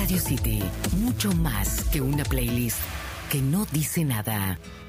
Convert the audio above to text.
Radio City, mucho más que una playlist que no dice nada.